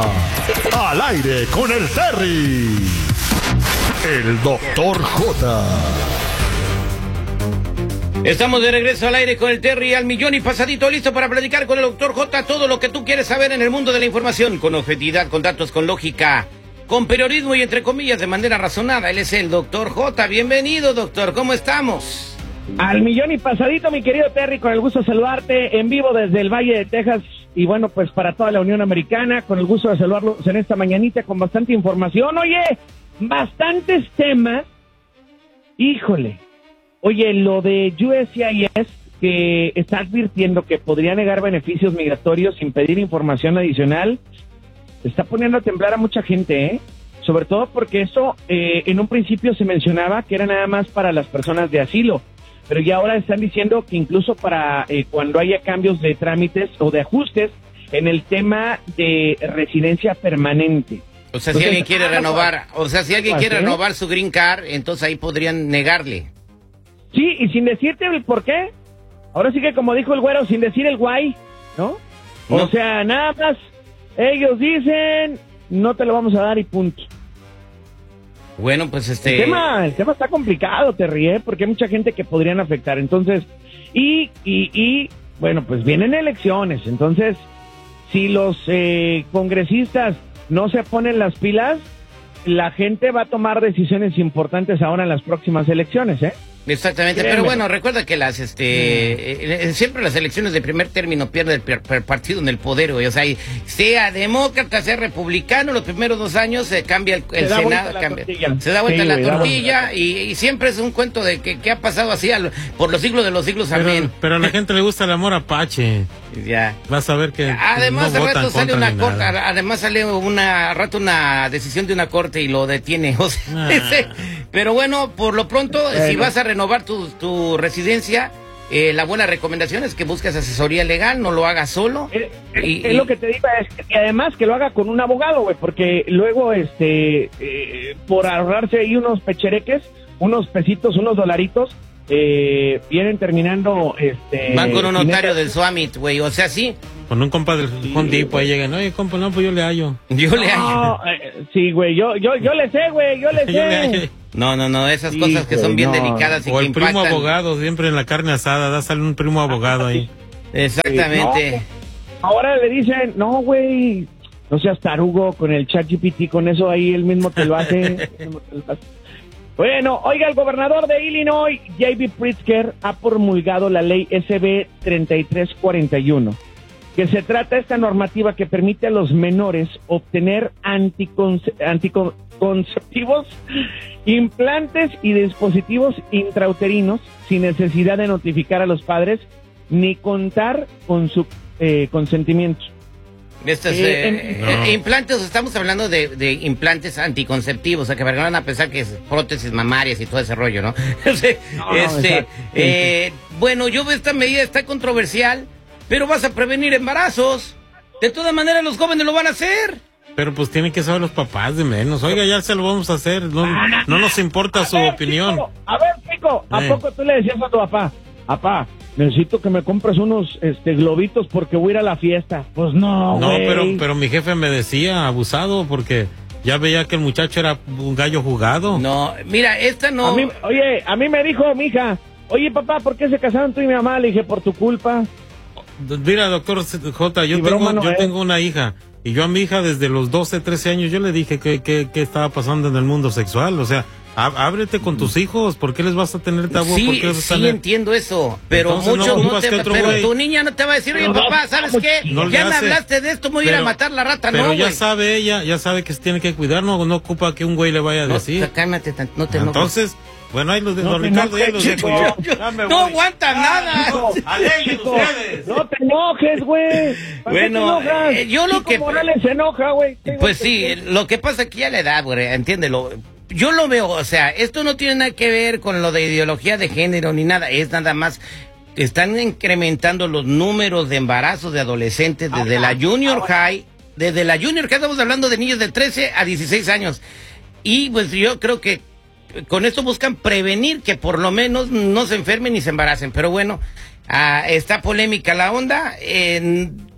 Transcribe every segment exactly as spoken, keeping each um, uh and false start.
a Al Aire con el Terry, el doctor J. Estamos de regreso al aire con el Terry al millón y pasadito, listo para platicar con el doctor J todo lo que tú quieres saber en el mundo de la información, con objetividad, con datos, con lógica, con periodismo y entre comillas de manera razonada. Él es el doctor J. Bienvenido, doctor, ¿cómo estamos? Al millón y pasadito, mi querido Terry, con el gusto de saludarte en vivo desde el Valle de Texas y bueno, pues para toda la Unión Americana, con el gusto de saludarlos en esta mañanita con bastante información. Oye, bastantes temas, híjole. Oye, lo de U S C I S, que está advirtiendo que podría negar beneficios migratorios sin pedir información adicional, está poniendo a temblar a mucha gente, ¿eh? Sobre todo porque eso eh, en un principio se mencionaba que era nada más para las personas de asilo, pero ya ahora están diciendo que incluso para eh, cuando haya cambios de trámites o de ajustes en el tema de residencia permanente. O sea, si alguien quiere renovar, o sea, si alguien quiere renovar su green card, entonces ahí podrían negarle. Sí, y sin decirte el por qué. Ahora sí que como dijo el güero, sin decir el guay, ¿no? O no. sea, nada más, ellos dicen, no te lo vamos a dar y punto. Bueno, pues este... El tema, el tema está complicado, te ríes, porque hay mucha gente que podrían afectar. Entonces, y, y, y, bueno, pues vienen elecciones. Entonces, si los eh, congresistas no se ponen las pilas, la gente va a tomar decisiones importantes ahora en las próximas elecciones, ¿eh? Exactamente, Créeme. Pero bueno, recuerda que las, este, eh, siempre las elecciones de primer término pierde el per, per partido en el poder, güey. O sea, sea demócrata, sea republicano, los primeros dos años se cambia el, el Senado, cambia, se da vuelta sí, la wey, tortilla y, y siempre es un cuento de que, que ha pasado así al, por los siglos de los siglos, pero, amén. Pero a la gente le gusta el amor apache. Ya. Vas a ver que además no al rato sale una corte, nada. además sale una rato una decisión de una corte y lo detiene, o sea, ah. ese, pero bueno, por lo pronto, bueno. si vas a renovar tu, tu residencia, eh, la buena recomendación es que busques asesoría legal, no lo hagas solo. Es, y, es y, lo que te digo, es que además que lo haga con un abogado, güey, porque luego, este, eh, por ahorrarse ahí unos pechereques, unos pesitos, unos dolaritos, eh, vienen terminando, este... Van con un notario del Summit, güey, o sea, sí. Con un compa del Home Depot, ahí llegan, oye, compa, no, pues yo le hallo. Yo le hallo. No, eh, sí, güey, yo, yo, yo le sé, güey, yo le sé. yo le no, no, no, esas sí, cosas que son bien no. delicadas y o que el primo impactan. Abogado, siempre en la carne asada, da sale un primo abogado ahí. Exactamente. No, ahora le dicen, no, güey, no seas tarugo con el ChatGPT, con eso ahí él mismo te lo hace. Bueno, oiga, el gobernador de Illinois, J B Pritzker, ha promulgado la ley S B treinta y tres cuarenta y uno, que se trata de esta normativa que permite a los menores obtener anticonce- anticonceptivos, implantes y dispositivos intrauterinos sin necesidad de notificar a los padres ni contar con su eh, consentimiento. Estos eh, eh, no. eh, implantes, estamos hablando de, de implantes anticonceptivos, o sea que van a pensar que es prótesis mamarias y todo ese rollo, ¿no? este, no, este eh, bueno, yo veo esta medida, está controversial, pero vas a prevenir embarazos. De todas maneras, los jóvenes lo van a hacer. Pero pues tienen que saber los papás de menos. Oiga, ya se lo vamos a hacer, no, no nos importa a su ver, opinión. Chico, a ver, chico, ¿a eh. poco tú le decías a tu papá, papá, necesito que me compres unos este globitos porque voy a ir a la fiesta? Pues no, No, güey. pero pero mi jefe me decía abusado porque ya veía que el muchacho era un gallo jugado. No, mira, esta no. A mí, oye, a mí me dijo mi hija, oye papá, ¿por qué se casaron tú y mi mamá? Le dije, por tu culpa. Mira, doctor J, yo, tengo, no yo tengo una hija y yo a mi hija desde los doce, trece años yo le dije que, que, que estaba pasando en el mundo sexual, o sea, ábrete con tus hijos, ¿por qué les vas a tener tabú? Sí, ¿Por qué vas a sí tener... entiendo eso, pero Entonces, muchos no, no te, pero güey. tu niña no te va a decir, oye no, papá, ¿sabes qué? No ya me hace. hablaste de esto, voy a ir a matar la rata, pero no, ya güey. sabe ella, ya sabe que se tiene que cuidar, no, no ocupa que un güey le vaya a no, decir. Cálmate, no te enojes. Entonces, bueno, ahí los dejo, no, Ricardo, no, ahí los dejo yo. yo, yo no aguanta nada. Chico, chico, no te enojes, güey. Bueno, eh, yo lo Chico que... Morales se enoja, güey. Pues sí, lo que pasa es que ya la edad, güey, entiéndelo. Yo lo veo, o sea, esto no tiene nada que ver con lo de ideología de género ni nada, es nada más... Están incrementando los números de embarazos de adolescentes desde la Junior High, desde la Junior High estamos hablando de niños de trece a dieciséis años. Y pues yo creo que con esto buscan prevenir que por lo menos no se enfermen ni se embaracen. Pero bueno, uh, está polémica la onda. Eh,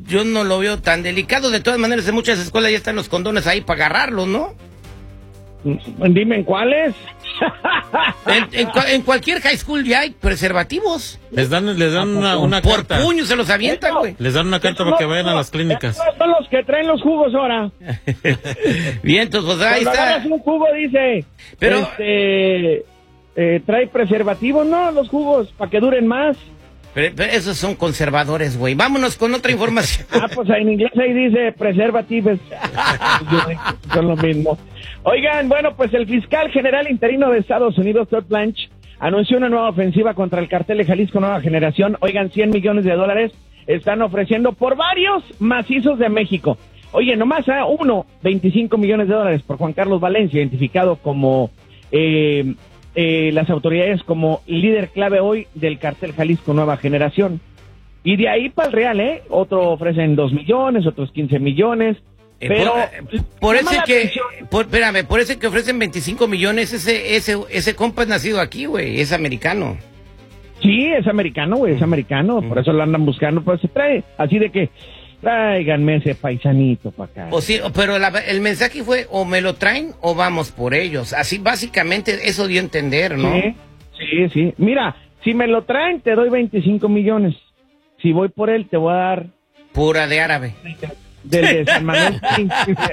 yo no lo veo tan delicado. De todas maneras, en muchas escuelas ya están los condones ahí para agarrarlos, ¿no? Dime, ¿en cuáles? En, en, en cualquier high school ya hay preservativos. Les dan, les dan una, una Por carta. puño se los avientan, güey. Les dan una carta para que vayan a las clínicas. Son los que traen los jugos ahora. Bien, entonces, pues ahí Cuando está. agarras un jugo dice, Pero- este, eh, trae preservativo, ¿no? Los jugos, para que duren más. Pero, pero esos son conservadores, güey. Vámonos con otra información. Ah, pues en inglés ahí dice preservatives. Son lo mismo. Oigan, bueno, pues el fiscal general interino de Estados Unidos, Todd Blanche, anunció una nueva ofensiva contra el cartel de Jalisco Nueva Generación. Oigan, cien millones de dólares están ofreciendo por varios macizos de México. Oye, nomás a uno, veinticinco millones de dólares por Juan Carlos Valencia, identificado como eh, eh, las autoridades como líder clave hoy del cartel Jalisco Nueva Generación. Y de ahí para el Real, ¿eh? Otro ofrecen dos millones, otros quince millones. Eh, Pero por, por ese llama la que, atención. por, espérame, por ese que ofrecen veinticinco millones, ese, ese, ese compa es nacido aquí, güey, es americano. Sí, es americano, güey, es americano, por eso lo andan buscando, pues se trae, así de que tráiganme ese paisanito para acá. O sí, pero la- el mensaje fue o me lo traen o vamos por ellos. Así básicamente eso dio a entender, ¿no? Sí, sí, sí. Mira, si me lo traen te doy veinticinco millones. Si voy por él te voy a dar Pura de árabe. del de San Manuel City.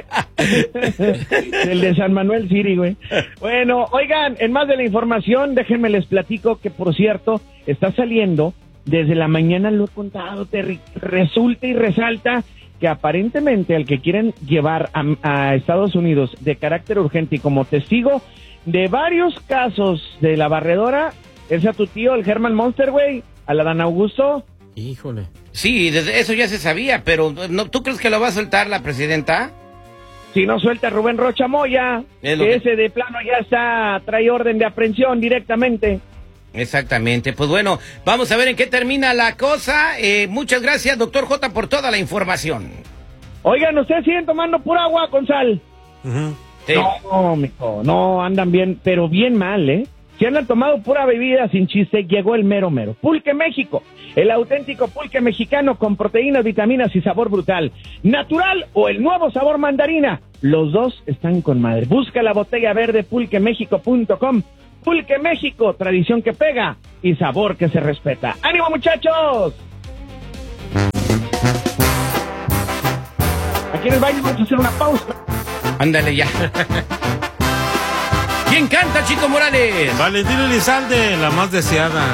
Del de San Manuel City, güey. Bueno, oigan, en más de la información, déjenme les platico que, por cierto, está saliendo, desde la mañana lo he contado, Terry, resulta y resalta que aparentemente al que quieren llevar a, a Estados Unidos de carácter urgente y como testigo de varios casos de la barredora, es a tu tío, el Herman Monster, güey, al Adán Augusto. Híjole. Sí, desde eso ya se sabía, pero no, ¿tú crees que lo va a soltar la presidenta? Si no suelta a Rubén Rocha Moya, Es lo que que- ese de plano ya está, trae orden de aprehensión directamente. Exactamente. Pues bueno, vamos a ver en qué termina la cosa. Eh, muchas gracias, doctor J, por toda la información. Oigan, ¿ustedes siguen tomando pura agua con sal? Ujú. Sí. No, mijo, no, andan bien, pero bien mal, ¿eh? Si andan tomando pura bebida sin chiste, llegó el mero mero. Pulque México, el auténtico pulque mexicano con proteínas, vitaminas y sabor brutal. Natural o el nuevo sabor mandarina. Los dos están con madre. Busca la botella verde pulque méxico punto com. Pulque México, tradición que pega y sabor que se respeta. ¡Ánimo, muchachos! Aquí en el baile vamos a hacer una pausa. Ándale ya. ¿Quién canta, Chico Morales? Valentín Elizalde, la más deseada.